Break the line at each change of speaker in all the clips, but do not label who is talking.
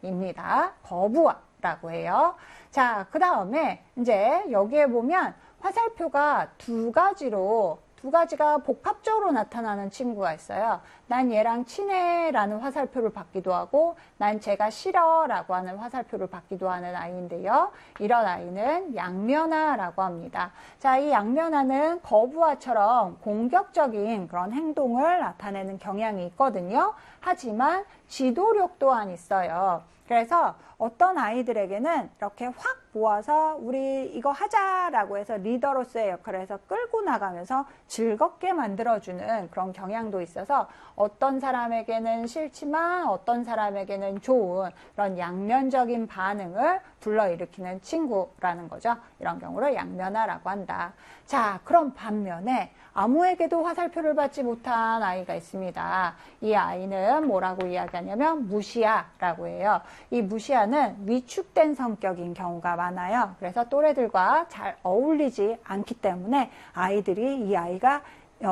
친구입니다. 거부와라고 해요. 자, 그 다음에 이제 여기에 보면 화살표가 두 가지가 복합적으로 나타나는 친구가 있어요. 난 얘랑 친해 라는 화살표를 받기도 하고 난 쟤가 싫어 라고 하는 화살표를 받기도 하는 아이인데요. 이런 아이는 양면아라고 합니다. 자, 이 양면아는 거부와처럼 공격적인 그런 행동을 나타내는 경향이 있거든요. 하지만 지도력 또한 있어요. 그래서 어떤 아이들에게는 이렇게 확 모아서 우리 이거 하자라고 해서 리더로서의 역할을 해서 끌고 나가면서 즐겁게 만들어주는 그런 경향도 있어서 어떤 사람에게는 싫지만 어떤 사람에게는 좋은 그런 양면적인 반응을 불러일으키는 친구라는 거죠. 이런 경우를 양면아라고 한다. 자, 그럼 반면에 아무에게도 화살표를 받지 못한 아이가 있습니다. 이 아이는 뭐라고 이야기하냐면 무시아라고 해요. 이 무시아는 위축된 성격인 경우가 많아요. 그래서 또래들과 잘 어울리지 않기 때문에 아이들이 이 아이가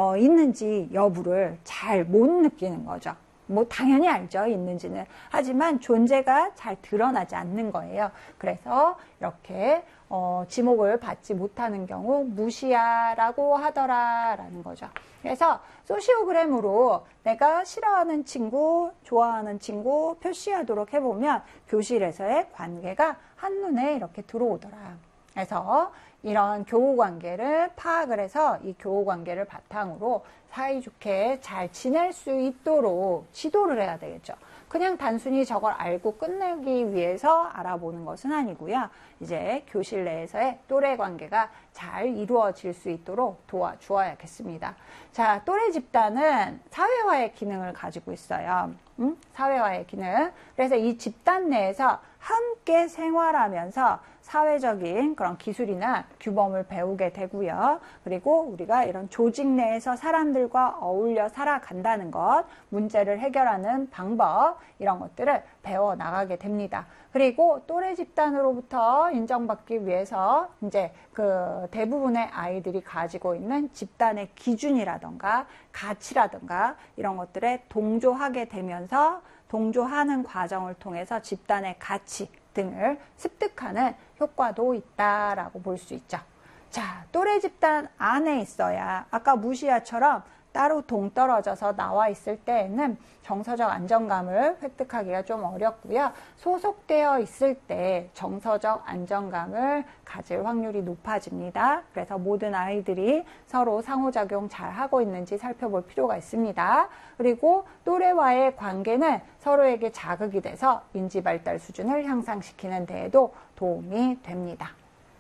있는지 여부를 잘 못 느끼는 거죠. 뭐 당연히 알죠, 있는지는. 하지만 존재가 잘 드러나지 않는 거예요. 그래서 이렇게 지목을 받지 못하는 경우 무시아라고 하더라라는 거죠. 그래서 소시오그램으로 내가 싫어하는 친구, 좋아하는 친구 표시하도록 해보면 교실에서의 관계가 한눈에 이렇게 들어오더라. 그래서 이런 교우관계를 파악을 해서 이 교우관계를 바탕으로 사이좋게 잘 지낼 수 있도록 지도를 해야 되겠죠. 그냥 단순히 저걸 알고 끝내기 위해서 알아보는 것은 아니고요. 이제 교실 내에서의 또래 관계가 잘 이루어질 수 있도록 도와주어야겠습니다. 자, 또래 집단은 사회화의 기능을 가지고 있어요. 사회화의 기능. 그래서 이 집단 내에서 함께 생활하면서 사회적인 그런 기술이나 규범을 배우게 되고요. 그리고 우리가 이런 조직 내에서 사람들과 어울려 살아간다는 것, 문제를 해결하는 방법, 이런 것들을 배워나가게 됩니다. 그리고 또래 집단으로부터 인정받기 위해서 이제 그 대부분의 아이들이 가지고 있는 집단의 기준이라던가 가치라던가 이런 것들에 동조하게 되면서 동조하는 과정을 통해서 집단의 가치 등을 습득하는 효과도 있다라고 볼 수 있죠. 자, 또래 집단 안에 있어야 아까 무시아처럼 따로 동떨어져서 나와 있을 때에는 정서적 안정감을 획득하기가 좀 어렵고요. 소속되어 있을 때 정서적 안정감을 가질 확률이 높아집니다. 그래서 모든 아이들이 서로 상호작용 잘 하고 있는지 살펴볼 필요가 있습니다. 그리고 또래와의 관계는 서로에게 자극이 돼서 인지발달 수준을 향상시키는 데에도 도움이 됩니다.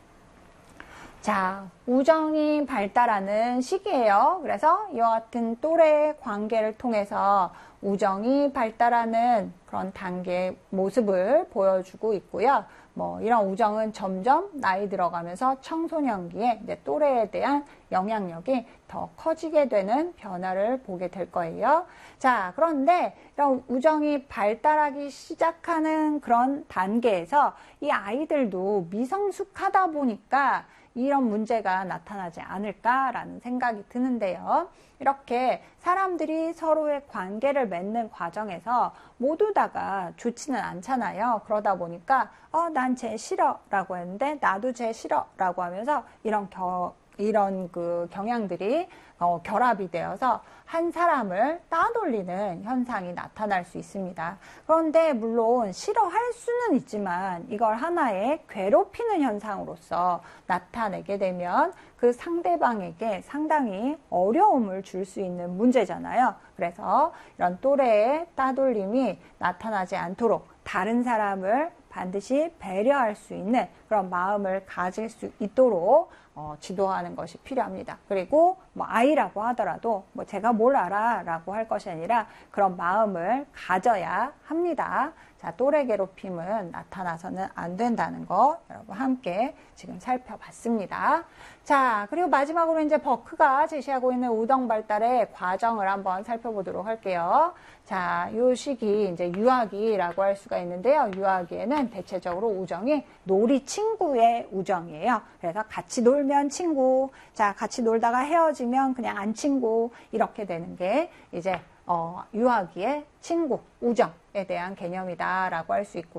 자, 우정이 발달하는 시기예요. 그래서 이와 같은 또래 관계를 통해서 우정이 발달하는 그런 단계의 모습을 보여주고 있고요. 뭐 이런 우정은 점점 나이 들어가면서 청소년기에 이제 또래에 대한 영향력이 더 커지게 되는 변화를 보게 될 거예요. 자, 그런데 이런 우정이 발달하기 시작하는 그런 단계에서 이 아이들도 미성숙하다 보니까 이런 문제가 나타나지 않을까라는 생각이 드는데요. 이렇게 사람들이 서로의 관계를 맺는 과정에서 모두 다가 좋지는 않잖아요. 그러다 보니까 난 쟤 싫어 라고 했는데 나도 쟤 싫어 라고 하면서 이런 그 경향들이 결합이 되어서 한 사람을 따돌리는 현상이 나타날 수 있습니다. 그런데 물론 싫어할 수는 있지만 이걸 하나의 괴롭히는 현상으로서 나타내게 되면 그 상대방에게 상당히 어려움을 줄 수 있는 문제잖아요. 그래서 이런 또래의 따돌림이 나타나지 않도록 다른 사람을 반드시 배려할 수 있는 그런 마음을 가질 수 있도록 지도하는 것이 필요합니다. 그리고 뭐 아이라고 하더라도 뭐 제가 뭘 알아 라고 할 것이 아니라 그런 마음을 가져야 합니다. 자, 또래 괴롭힘은 나타나서는 안 된다는 거 여러분 함께 지금 살펴봤습니다. 자, 그리고 마지막으로 이제 버크가 제시하고 있는 우정 발달의 과정을 한번 살펴보도록 할게요. 자, 요 시기 이제 유아기라고 할 수가 있는데요. 유아기에는 대체적으로 우정이 놀이 친구의 우정이에요. 그래서 같이 놀면 친구, 자, 같이 놀다가 헤어지면 그냥 안 친구, 이렇게 되는 게 이제 유아기의 친구, 우정에 대한 개념이다라고 할 수 있고